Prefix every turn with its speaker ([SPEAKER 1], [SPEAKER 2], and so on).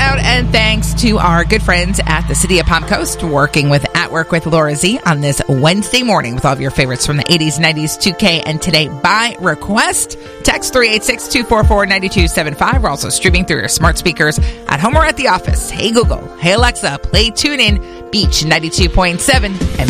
[SPEAKER 1] out and thanks to our good friends at the City of Palm Coast, working with At Work with Laura Z on this Wednesday morning with all of your favorites from the 80s, 90s, 2K, and today by request. Text 386-244-9275. We're also streaming through your smart speakers at home or at the office. Hey Google, hey Alexa, play TuneIn Beach 92.7 and